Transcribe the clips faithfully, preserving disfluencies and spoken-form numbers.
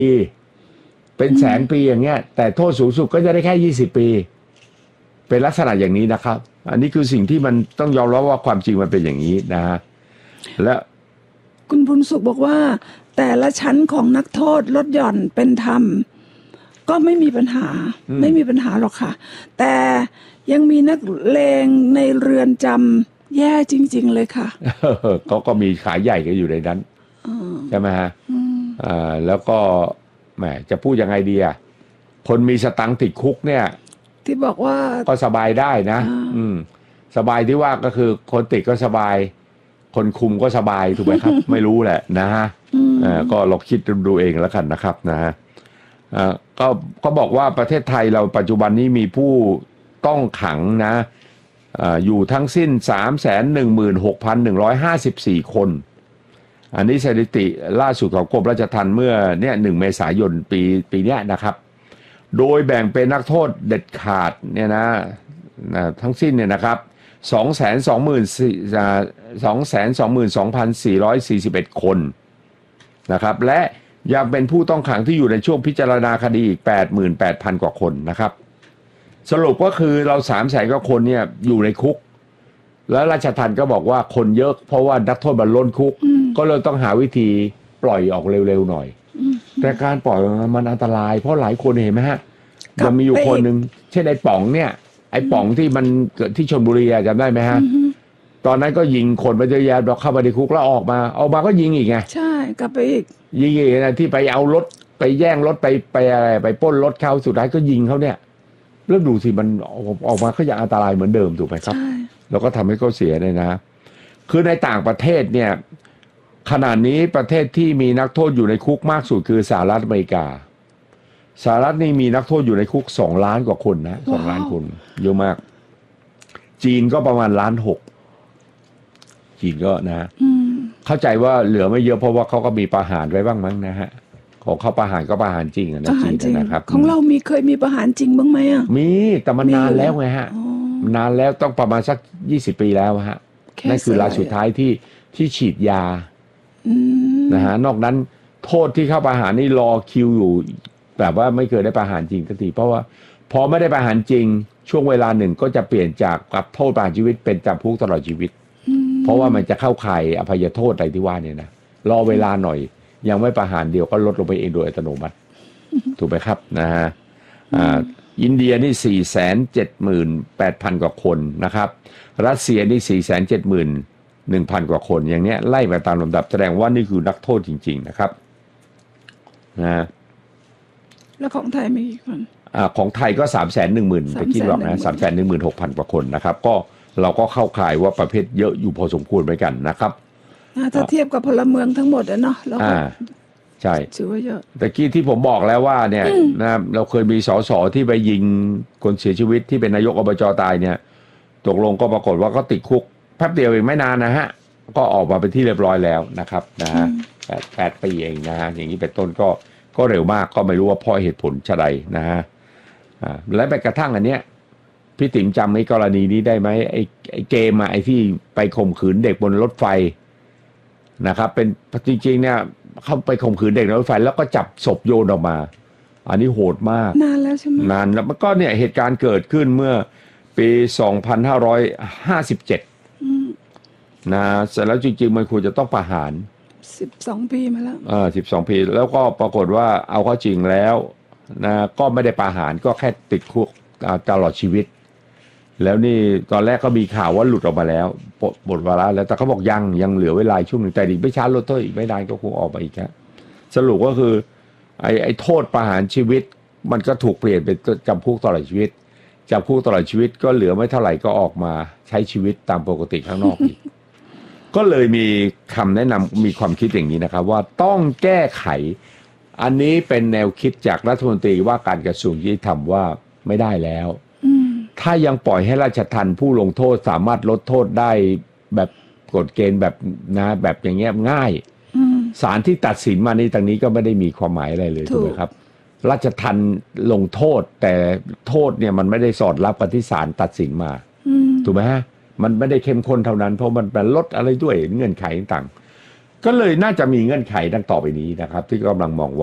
เป็นแสนปีอย่างเงี้ยแต่โทษสูงสุดก็จะได้แค่ยี่สิบปีเป็นลักษณะอย่างนี้นะครับอันนี้คือสิ่งที่มันต้องยอมรับว่าความจริงมันเป็นอย่างนี้นะฮะและคุณบุญสุขบอกว่าแต่ละชั้นของนักโทษลดหย่อนเป็นธรรมก็ไม่มีปัญหาไม่มีปัญหาหรอกค่ะแต่ยังมีนักเลงในเรือนจำแย่จริงๆเลยค่ะเขาก็มีขายใหญ่กันอยู่ในนั้นใช่ไหมฮะอ่าแล้วก็แหมจะพูดยังไงดีอ่ะคนมีสตังค์ติดคุกเนี่ยที่บอกว่าก็สบายได้นะอืมสบายที่ว่าก็คือคนติดก็สบายคนคุมก็สบายถูกไหมครับ ไม่รู้แหละนะฮะอ่าก็ลองคิดดูเองแล้วกันนะครับนะฮะอ่าก็ก็บอกว่าประเทศไทยเราปัจจุบันนี้มีผู้ต้องขังนะอ่าอยู่ทั้งสิ้น สามแสนหนึ่งหมื่นหกพันหนึ่งร้อยห้าสิบสี่ คนอันนี้สถิติล่าสุดของกรมราชทัณฑ์เมื่อเนี่ยหนึ่งเมษายนปีปีนี้นะครับโดยแบ่งเป็นนักโทษเด็ดขาดเนี่ยนะนะทั้งสิ้นเนี่ยนะครับ สองแสนสองหมื่นสองพันสี่ร้อยสี่สิบเอ็ด คนนะครับและยังเป็นผู้ต้องขังที่อยู่ในช่วงพิจารณาคดีอีก แปดหมื่นแปดพัน กว่าคนนะครับสรุปก็คือเรา สามแสน กว่าคนเนี่ยอยู่ในคุกแล้วราชทัณฑ์ก็บอกว่าคนเยอะเพราะว่านักโทษมันล้นคุกก็เลยต้องหาวิธีปล่อยออกเร็วๆหน่อยแต่การปล่อยมันอันตรายเพราะหลายคนเห็นไหมฮะมันมีอยู่คนหนึ่งเช่นไอ้ป๋องเนี่ยไอ้ป๋องที่มันเกิดที่ชลบุรีจำได้ไหมฮะตอนนั้นก็ยิงคนไปเยอะแยะเราเข้าไปในคุกแล้วออกมาออกมาก็ยิงอีกไงใช่กลับไปอีกยิงอีกนะที่ไปเอารถไปแย่งรถไปไปอะไรไปปล้นรถเขาสุดท้ายก็ยิงเขาเนี่ยเริ่มดูสิมันออกมาก็ยังอันตรายเหมือนเดิมถูกไหมครับแล้วก็ทำให้เขาเสียเลยนะคือในต่างประเทศเนี่ยขณะนี้ประเทศที่มีนักโทษอยู่ในคุกมากสุดคือสหรัฐอเมริกาสหรัฐนี่มีนักโทษอยู่ในคุกสองล้านกว่าคนนะสองล้านคนเยอะมากจีนก็ประมาณล้านหกจีนก็นะเข้าใจว่าเหลือไม่เยอะเพราะว่าเขาก็มีประหารไว้บ้างมั้งนะฮะของเขาประหารก็ประหารจริงนะจีนนะครับของเรามีเคยมีประหารจริงบ้างไหมอ่ะมีแต่มันนานแล้วไงฮะนานแล้วต้องประมาณสักยี่สิบปีแล้วฮะนั่นคือรายสุดท้ายที่ที่ฉีดยานะฮะนอกนั้นโทษที่เข้าประหารนี่รอคิวอยู่แบบว่าไม่เคยได้ประหารจริงสักทีเพราะว่าพอไม่ได้ประหารจริงช่วงเวลาหนึ่งก็จะเปลี่ยนจากกับโทษประหารชีวิตเป็นจำคุกตลอดชีวิตเพราะว่ามันจะเข้าข่ายอภัยโทษอะไรที่ว่าเนี่ยนะรอเวลาหน่อยยังไม่ประหารเดียวก็ลดลงไปเองโดยอัตโนมัติถูกไหมครับนะฮะอ่าอินเดียนี่ สี่แสนเจ็ดหมื่นแปดพัน กว่าคนนะครับรัสเซียนี่ สี่แสนเจ็ดหมื่นหนึ่งพัน กว่าคนอย่างเนี้ยไล่มาตามลำดับแสดงว่านี่คือนักโทษจริงๆนะครับนะแล้วของไทยมีกี่คนอ่าของไทยก็ สามแสนหนึ่งหมื่น ไปคิดบอกนะ สามแสนหนึ่งหมื่นหกพัน กว่าคนนะครับก็เราก็เข้าข่ายว่าประเภทเยอะอยู่พอสมควรเหมือนกันนะครับถ้าเทียบกับพลเมืองทั้งหมดเนาะเราก็ใช่ถือว่าเยอะแต่กี้ที่ผมบอกแล้วว่าเนี่ยนะเราเคยมีสสที่ไปยิงคนเสียชีวิตที่เป็นนายกอบจตายเนี่ยตกลงก็ปรากฏว่าก็ติดคุกแป๊บเดียวเองไม่นานนะฮะก็ออกมาเป็นที่เรียบร้อยแล้วนะครับนะฮะแปดปีเองนะฮะอย่างนี้เป็นต้นก็ก็เร็วมากก็ไม่รู้ว่าเพราะเหตุผลใดนะฮะและไปกระทั่งอันเนี้ยพี่ติ๋มจำไอ้กรณีนี้ได้ไหมไอ้ไอ้เกมอะไอ้ที่ไปข่มขืนเด็กบนรถไฟนะครับเป็นจริงๆเนี่ยเข้าไปข่มขืนเด็กในรถไฟแล้วก็จับศพโยนออกมาอันนี้โหดมากนานแล้วใช่ไหมนานแล้วมันก็เนี่ยเหตุการณ์เกิดขึ้นเมื่อปีสองพันห้าร้อยห้าสิบเจ็ดนะเสร็จแล้วจริงๆมันควรจะต้องประหารสิบสองปีมาแล้วเออสิบสองปีแล้วก็ปรากฏว่าเอาเข้าจริงแล้วนะก็ไม่ได้ประหารก็แค่ติดคุกตลอดชีวิตแล้วนี่ตอนแรกก็มีข่าวว่าหลุดออกมาแล้วหมดเวลาแล้วแต่เขาบอกยังยังเหลือเวลาช่วงหนึ่งแต่อีกไม่ช้าลดโทษอีกไม่นานก็คงออกมาอีกครับสรุปก็คือไอ้ไอ้โทษประหารชีวิตมันก็ถูกเปลี่ยนเป็นจำคุกตลอดชีวิตจำคุกตลอดชีวิตก็เหลือไม่เท่าไหร่ก็ออกมาใช้ชีวิตตามปกติข้างนอกอีก ก็เลยมีคำแนะนำมีความคิดอย่างนี้นะครับว่าต้องแก้ไขอันนี้เป็นแนวคิดจากรัฐมนตรีว่าการกระทรวงยุติธรรมว่าไม่ได้แล้วถ้ายังปล่อยให้ราชทัณฑ์ผู้ลงโทษสามารถลดโทษได้แบบกฎเกณฑ์แบบนะแบบอย่างเงี้ยง่ายศาลที่ตัดสินมานี้ตรงนี้ก็ไม่ได้มีความหมายอะไรเลยถูกไหมครับราชทัณฑ์ลงโทษแต่โทษเนี่ยมันไม่ได้สอดรับกับที่ศาลตัดสินมาถูกไหมฮะมันไม่ได้เข้มข้นเท่านั้นเพราะมันเป็นลดอะไรด้วยเงื่อนไขต่างก็เลยน่าจะมีเงื่อนไขดังต่อไปนี้นะครับที่กำลังมองว่า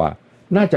น่าจะ